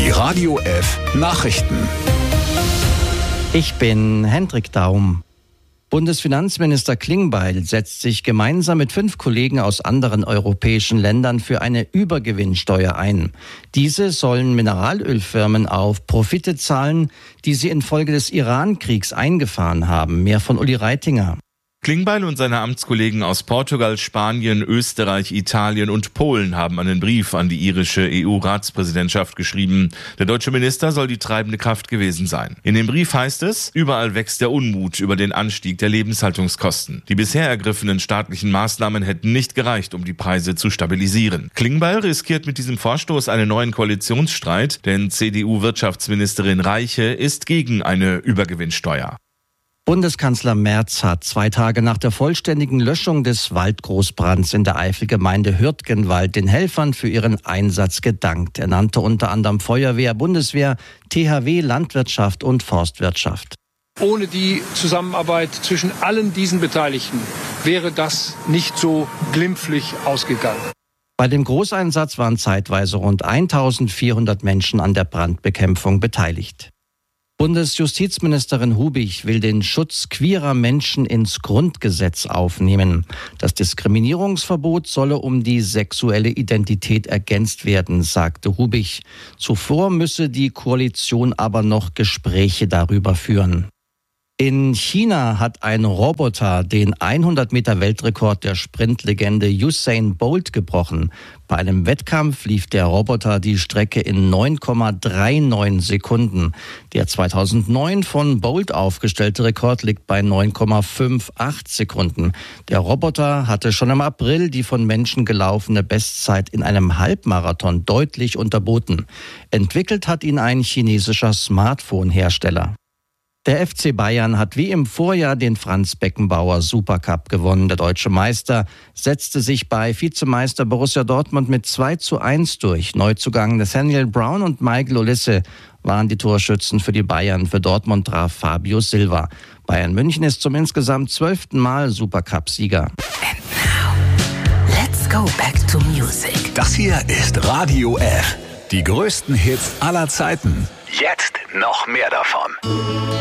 Die Radio F Nachrichten. Ich bin Hendrik Daum. Bundesfinanzminister Klingbeil setzt sich gemeinsam mit 5 Kollegen aus anderen europäischen Ländern für eine Übergewinnsteuer ein. Diese sollen Mineralölfirmen auf Profite zahlen, die sie infolge des Iran-Kriegs eingefahren haben. Mehr von Uli Reitinger. Klingbeil und seine Amtskollegen aus Portugal, Spanien, Österreich, Italien und Polen haben einen Brief an die irische EU-Ratspräsidentschaft geschrieben. Der deutsche Minister soll die treibende Kraft gewesen sein. In dem Brief heißt es, überall wächst der Unmut über den Anstieg der Lebenshaltungskosten. Die bisher ergriffenen staatlichen Maßnahmen hätten nicht gereicht, um die Preise zu stabilisieren. Klingbeil riskiert mit diesem Vorstoß einen neuen Koalitionsstreit, denn CDU-Wirtschaftsministerin Reiche ist gegen eine Übergewinnsteuer. Bundeskanzler Merz hat 2 Tage nach der vollständigen Löschung des Waldgroßbrands in der Eifelgemeinde Hürtgenwald den Helfern für ihren Einsatz gedankt. Er nannte unter anderem Feuerwehr, Bundeswehr, THW, Landwirtschaft und Forstwirtschaft. Ohne die Zusammenarbeit zwischen allen diesen Beteiligten wäre das nicht so glimpflich ausgegangen. Bei dem Großeinsatz waren zeitweise rund 1400 Menschen an der Brandbekämpfung beteiligt. Bundesjustizministerin Hubich will den Schutz queerer Menschen ins Grundgesetz aufnehmen. Das Diskriminierungsverbot solle um die sexuelle Identität ergänzt werden, sagte Hubich. Zuvor müsse die Koalition aber noch Gespräche darüber führen. In China hat ein Roboter den 100-Meter-Weltrekord der Sprintlegende Usain Bolt gebrochen. Bei einem Wettkampf lief der Roboter die Strecke in 9,39 Sekunden. Der 2009 von Bolt aufgestellte Rekord liegt bei 9,58 Sekunden. Der Roboter hatte schon im April die von Menschen gelaufene Bestzeit in einem Halbmarathon deutlich unterboten. Entwickelt hat ihn ein chinesischer Smartphone-Hersteller. Der FC Bayern hat wie im Vorjahr den Franz Beckenbauer Supercup gewonnen. Der deutsche Meister setzte sich bei Vizemeister Borussia Dortmund mit 2:1 durch. Neuzugang Nathaniel Brown und Michael Olise waren die Torschützen für die Bayern. Für Dortmund traf Fabio Silva. Bayern München ist zum insgesamt 12. Mal Supercup-Sieger. And now, let's go back to music. Das hier ist Radio F. Die größten Hits aller Zeiten. Jetzt noch mehr davon.